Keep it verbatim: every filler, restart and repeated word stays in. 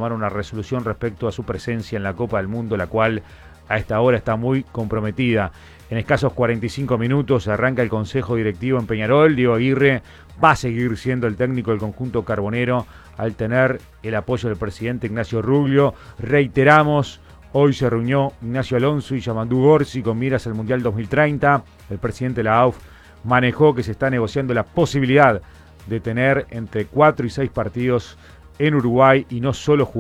tomar una resolución respecto a su presencia en la Copa del Mundo, la cual a esta hora está muy comprometida. En escasos cuarenta y cinco minutos arranca el Consejo Directivo en Peñarol. Diego Aguirre va a seguir siendo el técnico del conjunto carbonero al tener el apoyo del presidente Ignacio Ruglio. Reiteramos, hoy se reunió Ignacio Alonso y Yamandú Gorsi con miras al Mundial dos mil treinta. El presidente de la A U F manejó que se está negociando la posibilidad de tener entre cuatro y seis partidos en Uruguay y no solo jugar